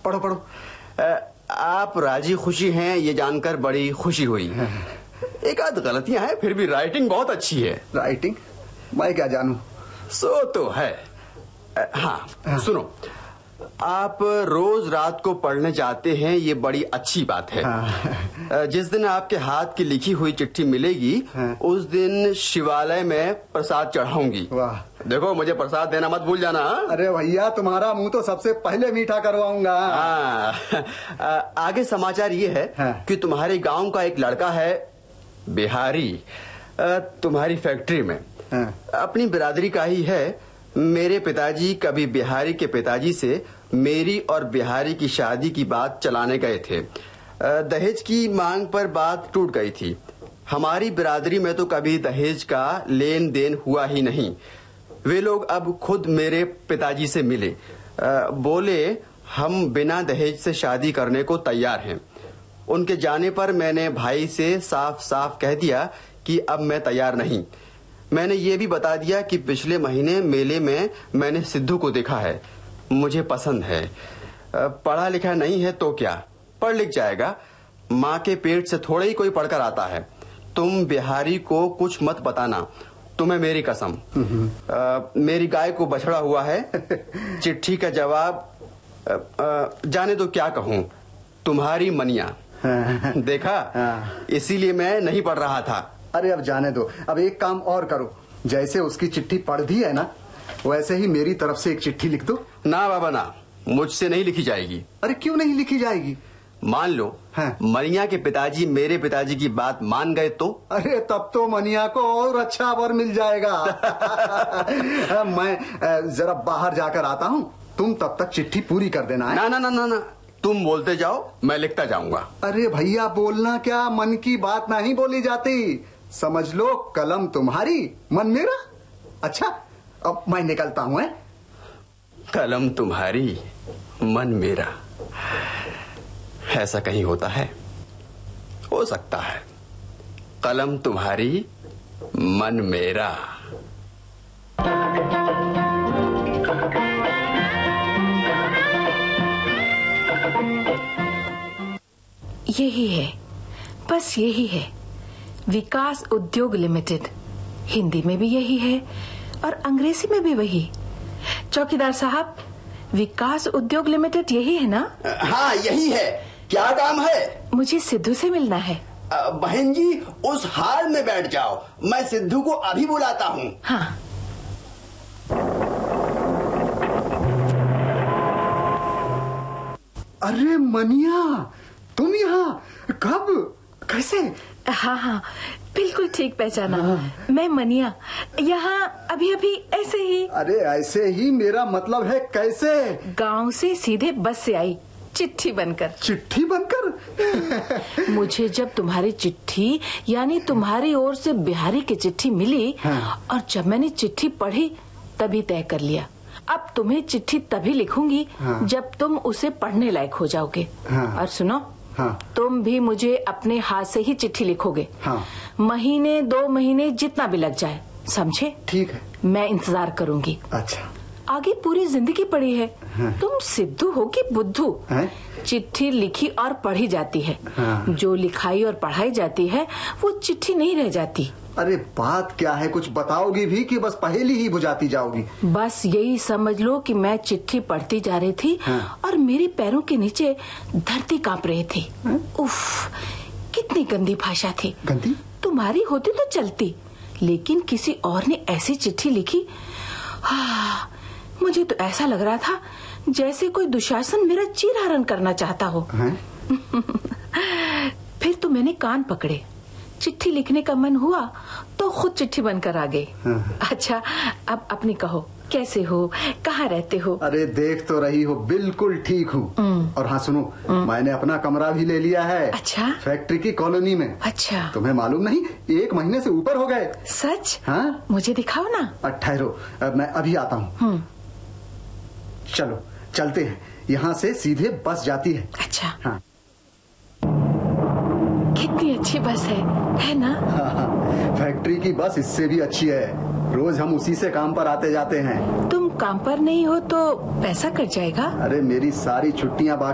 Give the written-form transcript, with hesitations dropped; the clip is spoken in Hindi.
पढ़ो पढ़ो। आप राजी खुशी हैं ये जानकर बड़ी खुशी हुई। एक आध गलतियां हैं, फिर भी राइटिंग बहुत अच्छी है। राइटिंग? मैं क्या जानूं। सो तो है। हाँ सुनो, आप रोज रात को पढ़ने जाते हैं, ये बड़ी अच्छी बात है। हाँ। जिस दिन आपके हाथ की लिखी हुई चिट्ठी मिलेगी, हाँ। उस दिन शिवालय में प्रसाद चढ़ाऊंगी। वाह। देखो मुझे प्रसाद देना मत भूल जाना। अरे भैया, तुम्हारा मुंह तो सबसे पहले मीठा करवाऊंगा। आगे समाचार ये है हाँ। कि तुम्हारे गांव का एक लड़का है बिहारी, तुम्हारी फैक्ट्री में। हाँ। अपनी बिरादरी का ही है। मेरे पिताजी कभी बिहारी के पिताजी से मेरी और बिहारी की शादी की बात चलाने गए थे। दहेज की मांग पर बात टूट गई थी। हमारी बिरादरी में तो कभी दहेज का लेन देन हुआ ही नहीं। वे लोग अब खुद मेरे पिताजी से मिले, बोले हम बिना दहेज से शादी करने को तैयार हैं। उनके जाने पर मैंने भाई से साफ साफ कह दिया कि अब मैं तैयार नहीं। मैंने ये भी बता दिया कि पिछले महीने मेले में मैंने सिद्धू को देखा है, मुझे पसंद है। पढ़ा लिखा नहीं है तो क्या, पढ़ लिख जाएगा। माँ के पेट से थोड़ा ही कोई पढ़कर आता है। तुम बिहारी को कुछ मत बताना, तुम्हें मेरी कसम। मेरी गाय को बछड़ा हुआ है। चिट्ठी का जवाब जाने दो क्या कहूँ, तुम्हारी मनिया। देखा, इसीलिए मैं नहीं पढ़ रहा था। अरे अब जाने दो। अब एक काम और करो, जैसे उसकी चिट्ठी पढ़ दी है ना, वैसे ही मेरी तरफ से एक चिट्ठी लिख दो। ना बाबा ना, मुझसे नहीं लिखी जाएगी। अरे क्यों नहीं लिखी जाएगी? मान लो मनिया के पिताजी मेरे पिताजी की बात मान गए तो? अरे तब तो मनिया को और अच्छा वर मिल जाएगा। मैं जरा बाहर जाकर आता हूँ, तुम तब तक चिट्ठी पूरी कर देना है। ना ना ना ना ना, तुम बोलते जाओ, मैं लिखता जाऊंगा। अरे भैया, बोलना क्या, मन की बात नहीं बोली जाती। समझ लो, कलम तुम्हारी मन मेरा। अच्छा अब मैं निकलता हूँ। कलम तुम्हारी मन मेरा, ऐसा कहीं होता है? हो सकता है। कलम तुम्हारी मन मेरा। यही है, बस यही है, विकास उद्योग लिमिटेड। हिंदी में भी यही है और अंग्रेजी में भी वही। चौकीदार साहब, विकास उद्योग लिमिटेड यही है ना? हाँ यही है। क्या काम है? मुझे सिद्धू से मिलना है। बहन जी, उस हाल में बैठ जाओ, मैं सिद्धू को अभी बुलाता हूँ। हाँ। अरे मनिया, तुम यहाँ कब, कैसे? हाँ हाँ, बिल्कुल ठीक पहचाना। मैं मनिया, यहाँ अभी अभी ऐसे ही। अरे ऐसे ही, मेरा मतलब है कैसे? गांव से सीधे बस से आई, चिट्ठी बनकर। चिट्ठी बनकर? मुझे जब तुम्हारी चिट्ठी यानी तुम्हारी ओर से बिहारी की चिट्ठी मिली, और जब मैंने चिट्ठी पढ़ी तभी तय कर लिया, अब तुम्हें चिट्ठी तभी लिखूंगी जब तुम उसे पढ़ने लायक हो जाओगे। और सुनो, तुम भी मुझे अपने हाथ से ही चिट्ठी लिखोगे। महीने 2 महीने जितना भी लग जाए, समझे? ठीक है, मैं इंतजार करूंगी। अच्छा। आगे पूरी जिंदगी पड़ी है। तुम सिद्धू हो कि बुद्धू? चिट्ठी लिखी और पढ़ी जाती है। जो लिखाई और पढ़ाई जाती है वो चिट्ठी नहीं रह जाती। अरे बात क्या है, कुछ बताओगी भी कि बस पहेली ही बुझाती जाओगी? बस यही समझ लो कि मैं चिट्ठी पढ़ती जा रही थी और मेरे पैरों के नीचे धरती कांप रही थी। उफ, कितनी गंदी भाषा थी। गंदी? तुम्हारी होती तो चलती, लेकिन किसी और ने ऐसी चिट्ठी लिखी। मुझे तो ऐसा लग रहा था जैसे कोई दुशासन मेरा चीरहरण करना चाहता हो। फिर तो मैंने कान पकड़े, चिट्ठी लिखने का मन हुआ तो खुद चिट्ठी बनकर आ गई। अच्छा, अब अपनी कहो, कैसे हो, कहाँ रहते हो? अरे देख तो रही हो, बिल्कुल ठीक हूँ। और हाँ सुनो, मैंने अपना कमरा भी ले लिया है। अच्छा? फैक्ट्री की कॉलोनी में। अच्छा, तुम्हें मालूम नहीं, 1 महीने से ऊपर हो गए। सच? हाँ, मुझे दिखाओ ना। ठहरो, मैं अभी आता हूँ। चलो चलते हैं, यहाँ से सीधे बस जाती है। अच्छा। हाँ। कितनी अच्छी बस है ना? हाँ, फैक्ट्री की बस इससे भी अच्छी है। रोज हम उसी से काम पर आते जाते हैं। तुम काम पर नहीं हो तो पैसा कट जाएगा। अरे मेरी सारी छुट्टियाँ